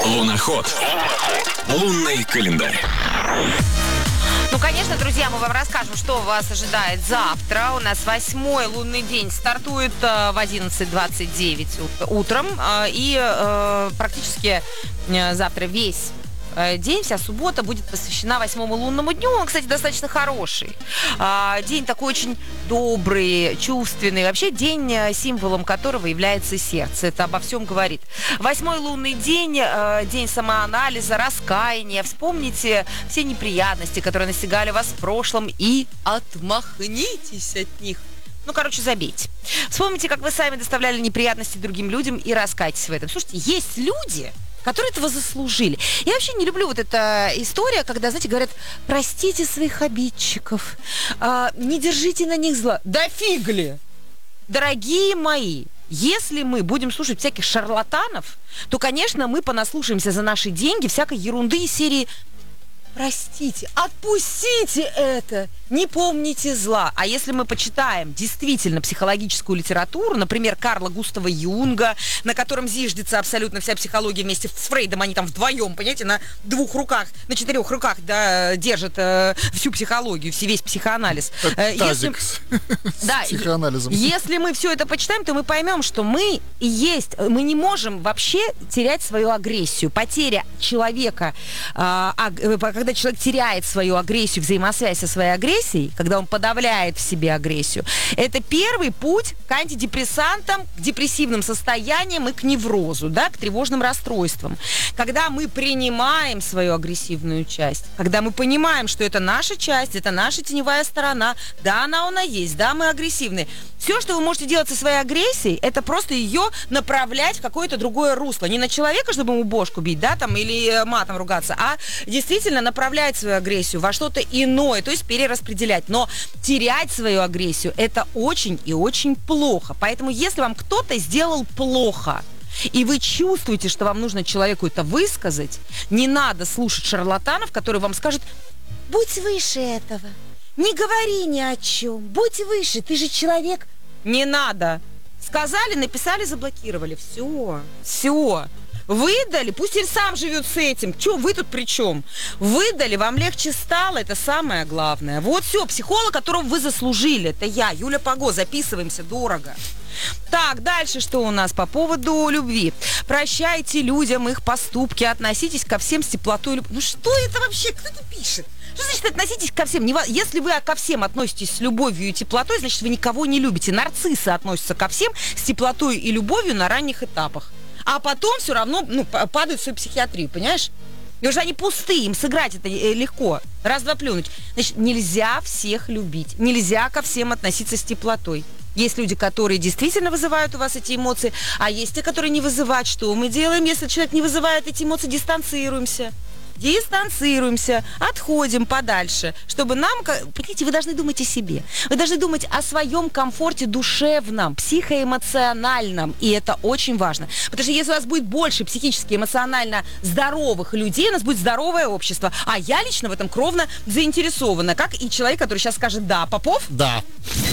Луноход. Лунный календарь. Ну, конечно, друзья, мы вам расскажем, что вас ожидает завтра. У нас 8-й лунный день стартует в 11:29 утром. И практически завтра весь день, вся суббота будет посвящена 8-му лунному дню. Он, кстати, достаточно хороший. День такой очень добрый, чувственный. Вообще день, символом которого является сердце. Это обо всем говорит. 8-й лунный день, день самоанализа, раскаяния. Вспомните все неприятности, которые настигали вас в прошлом, и отмахнитесь от них. Ну, короче, забейте. Вспомните, как вы сами доставляли неприятности другим людям, и раскайтесь в этом. Слушайте, есть люди, которые этого заслужили. Я вообще не люблю вот эта история, когда, знаете, говорят: простите своих обидчиков, не держите на них зла. Да фиг ли! Дорогие мои, если мы будем слушать всяких шарлатанов, то, конечно, мы понаслушаемся за наши деньги всякой ерунды из серии: простите, отпустите это, не помните зла. А если мы почитаем действительно психологическую литературу, например, Карла Густава Юнга, на котором зиждется абсолютно вся психология вместе с Фрейдом, они там вдвоем, понимаете, на 2 руках, на 4 руках, да, держат всю психологию, весь психоанализ. Тазик с психоанализом. Если мы все это почитаем, то мы поймем, что мы и есть, мы не можем вообще терять свою агрессию. Потеря человека, когда человек теряет свою агрессию, взаимосвязь со своей агрессией, когда он подавляет в себе агрессию, это первый путь к антидепрессантам, к депрессивным состояниям и к неврозу, да, к тревожным расстройствам. Когда мы принимаем свою агрессивную часть, когда мы понимаем, что это наша часть, это наша теневая сторона, да, она есть, да, мы агрессивны. Все, что вы можете делать со своей агрессией, это просто ее направлять в какое-то другое русло. Не на человека, чтобы ему бошку бить, да, там, или матом ругаться, а действительно направлять свою агрессию во что-то иное, то есть перераспределять. Но терять свою агрессию — это очень и очень плохо. Поэтому если вам кто-то сделал плохо, и вы чувствуете, что вам нужно человеку это высказать, не надо слушать шарлатанов, которые вам скажут: будь выше этого, не говори ни о чем, будь выше, ты же человек. Не надо. Сказали, написали, заблокировали. Все. Выдали, пусть он сам живет с этим. Че, вы тут при чем? Выдали, вам легче стало, это самое главное. Вот все, психолог, которого вы заслужили. Это я, Юля Паго, записываемся, дорого. Так, дальше что у нас по поводу любви? Прощайте людям их поступки, относитесь ко всем с теплотой и любовью. Ну что это вообще? Кто это пишет? Что значит относитесь ко всем? Если вы ко всем относитесь с любовью и теплотой, значит, вы никого не любите. Нарциссы относятся ко всем с теплотой и любовью на ранних этапах. А потом все равно падают в свою психиатрию, понимаешь? Потому что они пустые, им сыграть это легко. Раз-два плюнуть. Значит, нельзя всех любить. Нельзя ко всем относиться с теплотой. Есть люди, которые действительно вызывают у вас эти эмоции, а есть те, которые не вызывают. Что мы делаем, если человек не вызывает эти эмоции? Дистанцируемся, отходим подальше, чтобы нам, понимаете, вы должны думать о себе. Вы должны думать о своем комфорте душевном, психоэмоциональном, и это очень важно. Потому что если у вас будет больше психически, эмоционально здоровых людей, у нас будет здоровое общество. А я лично в этом кровно заинтересована, как и человек, который сейчас скажет: да, Попов? Да.